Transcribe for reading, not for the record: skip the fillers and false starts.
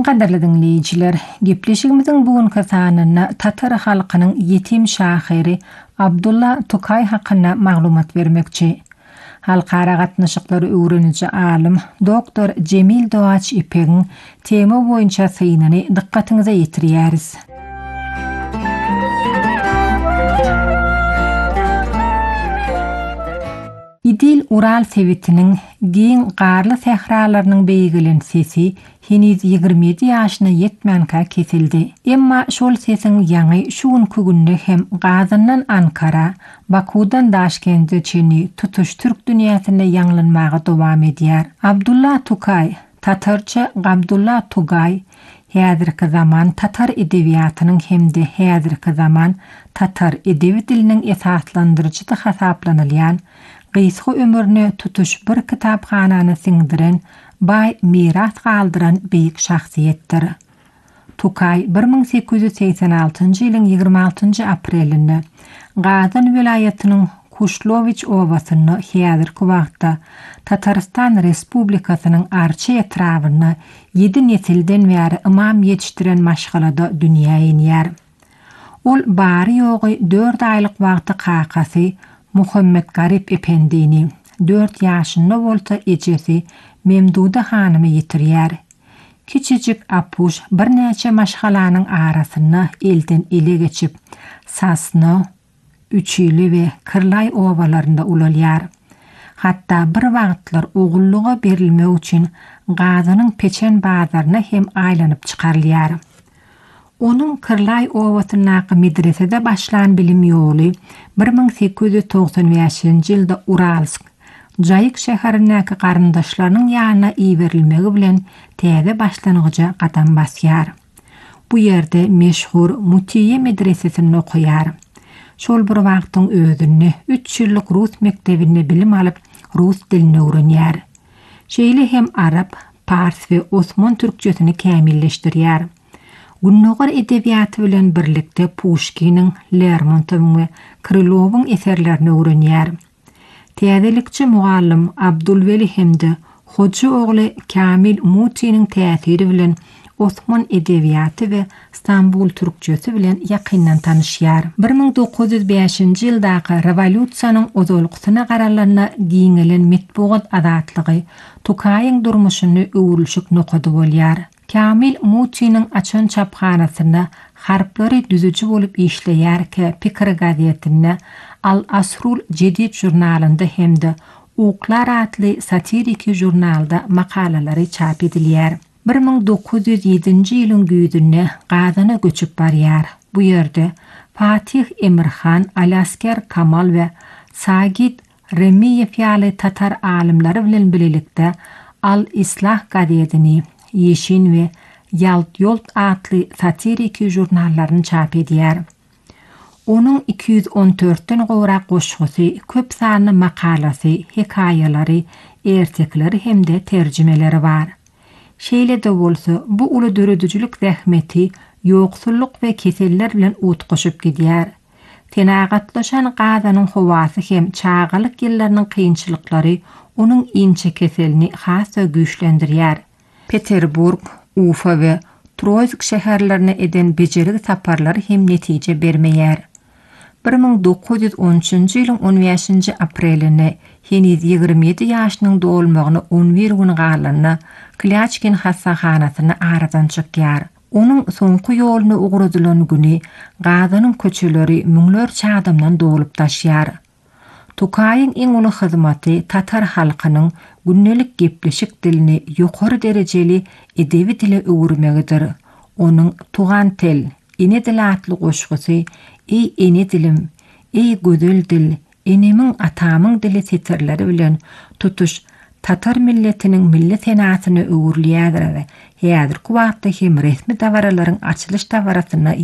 Qadarly dinleyiciler, gepleşigimizin bugünkü sanına Tatar halkynyň ýetim şahyry Abdullah Tokay hakynda maglumat bermekçi. Halkara gatnaşyklary öwreniji alim Doktor Cemil Doğaç İpek'in tema boýunça synyny dikkatyňize ýetirýäris. İdil Ural Sewitiniň giň garly sähralarynyň beýgelen sesi heniz 27 ýaşyna ýetmänkä kesildi. Emma şol sesiň ýaňy şu günde hem Gazandan Ankara, Bakudan Daşkentde çeni tutuş türk dünýäsinde ýanglanmagy dowam edýär. Abdullah Tokay, Tatarça Abdullah Tugay, häzirki zaman Tatar edebiýatynyň hemde häzirki zaman Tatar edebi diliniň esaslandyrjy hasaplanylýan Gysgy ömürni tutuş bir kitaphanany siňdiren, bay miras galdyran beýik şahsiýetdir. Tokay 1886-njy ýylyň 26-njy aprelinde Gazan welaýatynyň Kuşloviç owasyny häzirki wagtda Tatarstan Respublikasynyň Arça etrawyny 7 nesilden bäri imam ýetişdiren maşgalada dünýäge inýär. Ol bary ýogy 4 aýlyk wagty kakasy Muhammed Garip Efendini 4 ýaşynda bolsa ejesi Memduda hanymy ýetirýär. Kiçijik apuş bir näçe maşgalanyň arasyny elden ele geçip Sasno, Üçili we Kırlay owalarynda ulalýar. Hatda bir wagtlar ogulluga berilmek üçin Gazanyň Peçen bazaryna hem aýlanyp çykarylýar. Onun Kırlay owasynyň medresede başlan bilim ýoly 1895-nji ýylda Uralsk, Jayik şäherindäki garyndaşlarynyň ýanyna iýerilmegi bilen täze başlanyjy gadam basýar. Bu ýerde meşhur Mutiye medresesinde okuýar. Şol bir wagtyň özünde 3 ýyllyk rus mektebinde bilim alyp rus dilini öwrenýär. Şeýle hem arap, pars we osman türkçesini kämilleşdirýär. Günnogar edebiýaty bilen birlikde Pushkiniň, Lermontowyň we Krylowyň eserlerini öwrenýär. Täzelikçi mugallim Abdulveli hemde Hoca ogly Kamil Mutiýanyň täsiri bilen Osman edebiýaty we Istanbul türkçesi bilen ýakyndan tanışýar. 1905-nji ýyldaky rewolýusiýanyň ozalgysyna garalanyna giňelen metbuat azatlygy Tokaýyň durmuşyny öwrülşik nokady bolýar. Kamil Mutiýanyň açan çaphanasynda harplary düzüji bolup işleýärke Pikir gazetinde Al-Asrul Jedid jurnalynda hemde Uklar adly satiriki jurnalda makalalary çap edilýär. 1907-nji ýylyň güýdünde Gazana göçüp barýar. Bu ýerde Fatih Emirhan, Alasker Kamal we Sagit Remiyev ýaly Tatar alimleri bilen birlikde Al-Islah gazetini, Yeşin we Yalt adly satiriki jurnallaryny çap edýär. Onun 214-den gowrak goşgusy, köp sanly makalasy, hekaýalary, ertekleri hemde terjimeleri bar. Şeýle de bolsa, bu uly döredüjilik zähmeti, ýoksulluk we keseller bilen utgaşyp gidýär. Tenagatlaşan Gazanyň howasy hem çağalyk ýyllarynyň kynçylyklary onuň inçe keselini hasa güýçlendirýär. Peterburg, Ufa we Troysk şäherlerine eden bejerik saparlary hem netije bermeýär. 1913-nji ýylyň 15-nji aprelinde heniz 27 ýaşynyň dolmagyny 11 gün galanyna Klyachkin hassahanasyna aradan çykýar. Onuň soňky ýoluny ugradylan güni Gazanyň köçeleri müňler çadamdan dolup taşýar. Tokaýyň iň uly hyzmaty Tatar halkynyň günnelik gepleşik dilini ýokary derejeli edebi dile öwürmegidir. Onuň tugan tel, ene dil atly goşgusy, ey ene dilim, ey gödel dil, enemiň atamyň dili setirleri bilen tutuş Tatar milletiniň millet henasyny öwürlýär we häzirki wagtda hem resmi dawaralaryň açylış dawarasyna